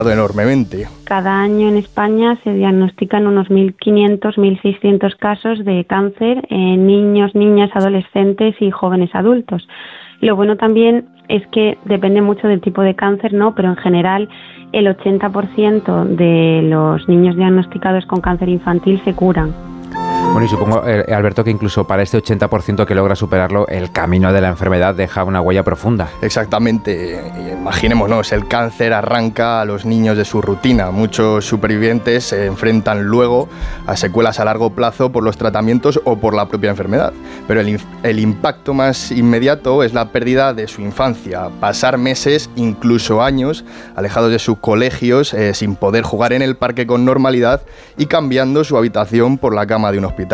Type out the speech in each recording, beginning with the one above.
enormemente. Cada año en España se diagnostican unos 1.500, 1.600 casos de cáncer en niños, niñas, adolescentes y jóvenes adultos. Lo bueno también es que depende mucho del tipo de cáncer, ¿no? Pero en general el 80% de los niños diagnosticados con cáncer infantil se curan. Bueno, y supongo, Alberto, que incluso para este 80% que logra superarlo, el camino de la enfermedad deja una huella profunda. Exactamente. Imaginémonos, el cáncer arranca a los niños de su rutina. Muchos supervivientes se enfrentan luego a secuelas a largo plazo por los tratamientos o por la propia enfermedad. Pero el impacto más inmediato es la pérdida de su infancia. Pasar meses, incluso años, alejados de sus colegios, sin poder jugar en el parque con normalidad y cambiando su habitación por la cama de un hospital.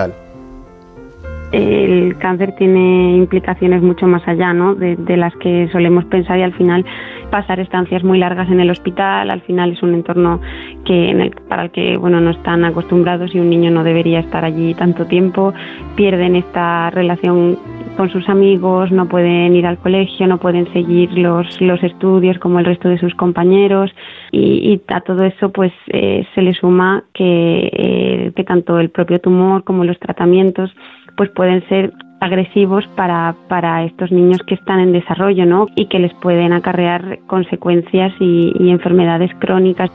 El cáncer tiene implicaciones mucho más allá, ¿no? de las que solemos pensar, y al final pasar estancias muy largas en el hospital, al final es un entorno para el que no están acostumbrados, y un niño no debería estar allí tanto tiempo. Pierden esta relación con sus amigos, no pueden ir al colegio, no pueden seguir los estudios como el resto de sus compañeros, y a todo eso pues se le suma que tanto el propio tumor como los tratamientos pues pueden ser agresivos para estos niños que están en desarrollo, ¿no? Y que les pueden acarrear consecuencias y enfermedades crónicas.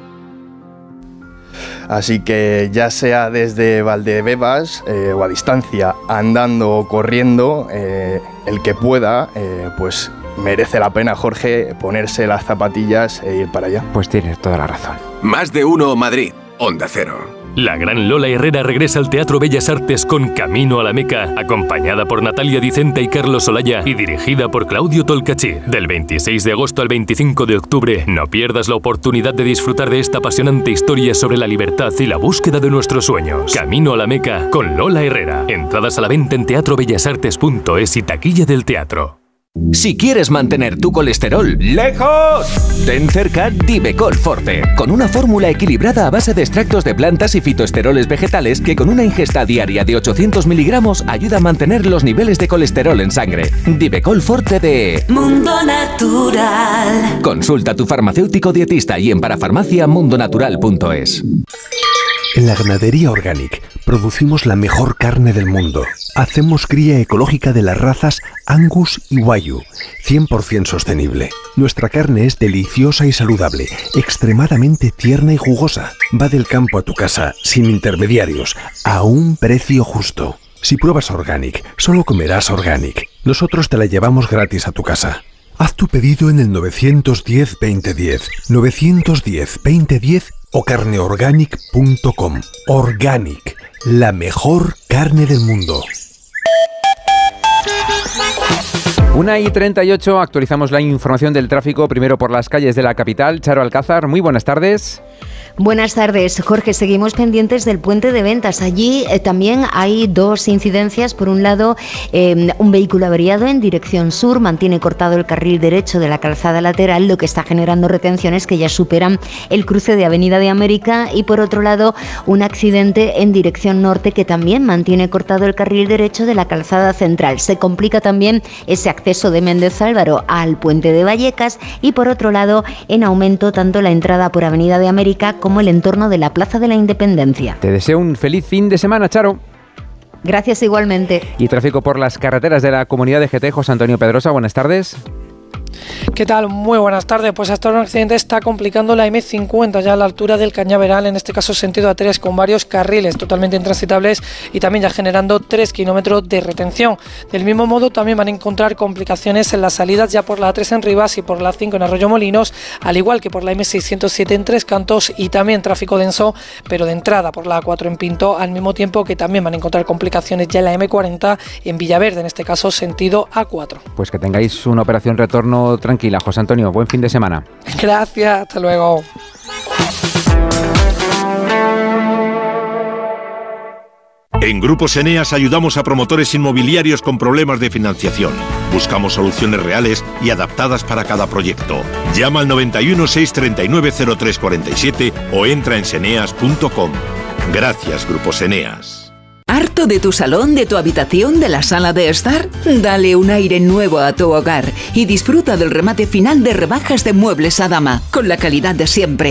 Así que ya sea desde Valdebebas o a distancia, andando o corriendo, el que pueda, pues merece la pena, Jorge, ponerse las zapatillas e ir para allá. Pues tienes toda la razón. Más de uno Madrid, Onda Cero. La gran Lola Herrera regresa al Teatro Bellas Artes con Camino a la Meca, acompañada por Natalia Dicenta y Carlos Olaya y dirigida por Claudio Tolcachir. Del 26 de agosto al 25 de octubre, no pierdas la oportunidad de disfrutar de esta apasionante historia sobre la libertad y la búsqueda de nuestros sueños. Camino a la Meca con Lola Herrera. Entradas a la venta en teatrobellasartes.es y taquilla del teatro. Si quieres mantener tu colesterol lejos, ten cerca Divecol Forte, con una fórmula equilibrada a base de extractos de plantas y fitoesteroles vegetales que con una ingesta diaria de 800 miligramos ayuda a mantener los niveles de colesterol en sangre. Divecol Forte de Mundo Natural. Consulta a tu farmacéutico dietista y en parafarmaciamundonatural.es. En la Ganadería Organic producimos la mejor carne del mundo. Hacemos cría ecológica de las razas Angus y Wagyu, 100% sostenible. Nuestra carne es deliciosa y saludable, extremadamente tierna y jugosa. Va del campo a tu casa, sin intermediarios, a un precio justo. Si pruebas Organic, solo comerás Organic. Nosotros te la llevamos gratis a tu casa. Haz tu pedido en el 910-2010, 910-2010 o carneorganic.com. Organic, la mejor carne del mundo. 1:38, actualizamos la información del tráfico, primero por las calles de la capital. Charo Alcázar, muy buenas tardes. Buenas tardes, Jorge. Seguimos pendientes del puente de Ventas. Allí también hay dos incidencias. Por un lado, un vehículo averiado en dirección sur mantiene cortado el carril derecho de la calzada lateral, lo que está generando retenciones que ya superan el cruce de Avenida de América. Y por otro lado, un accidente en dirección norte que también mantiene cortado el carril derecho de la calzada central. Se complica también ese acceso de Méndez Álvaro al puente de Vallecas y por otro lado, en aumento tanto la entrada por Avenida de América como el entorno de la Plaza de la Independencia. Te deseo un feliz fin de semana, Charo. Gracias igualmente. Y tráfico por las carreteras de la comunidad de GT, José Antonio Pedrosa, buenas tardes. ¿Qué tal? Muy buenas tardes. Pues hasta ahora un accidente está complicando la M50 ya a la altura del Cañaveral, en este caso sentido A3, con varios carriles totalmente intransitables y también ya generando 3 kilómetros de retención. Del mismo modo también van a encontrar complicaciones en las salidas ya por la A3 en Rivas y por la 5 en Arroyomolinos, al igual que por la M607 en Tres Cantos y también tráfico denso, pero de entrada por la A4 en Pinto, al mismo tiempo que también van a encontrar complicaciones ya en la M40 en Villaverde, en este caso sentido A4. Pues que tengáis una operación retorno tranquila, José Antonio. Buen fin de semana. Gracias, hasta luego. En Grupos Eneas ayudamos a promotores inmobiliarios con problemas de financiación. Buscamos soluciones reales y adaptadas para cada proyecto. Llama al 91 639 0347 o entra en seneas.com. Gracias, Grupos Eneas. ¿Harto de tu salón, de tu habitación, de la sala de estar? Dale un aire nuevo a tu hogar y disfruta del remate final de rebajas de Muebles a Dama, con la calidad de siempre.